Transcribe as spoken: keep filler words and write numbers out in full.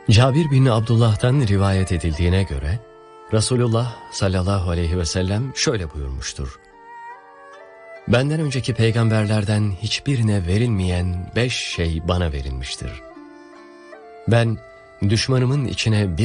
Cabir bin Abdullah'tan rivayet edildiğine göre Resulullah sallallahu aleyhi ve sellem şöyle buyurmuştur: Benden önceki peygamberlerden hiçbirine verilmeyen beş şey bana verilmiştir. Ben düşmanımın içine bir